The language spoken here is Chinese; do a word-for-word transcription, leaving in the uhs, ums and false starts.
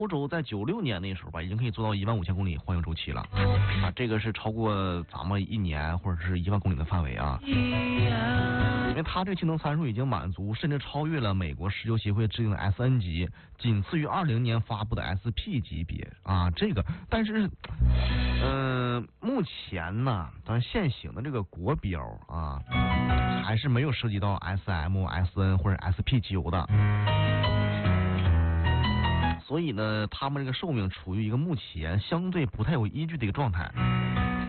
欧洲在九六年那时候吧，已经可以做到一万五千公里环游周期了啊，这个是超过咱们一年或者是一万公里的范围啊。因为它这个性能参数已经满足，甚至超越了美国石油协会制定的 S N 级，仅次于二零年发布的 S P 级别啊。这个，但是，嗯、呃，目前呢，咱现行的这个国标啊，还是没有涉及到 S M、S N 或者 S P 级油的。所以呢，他们这个寿命处于一个目前相对不太有依据的一个状态。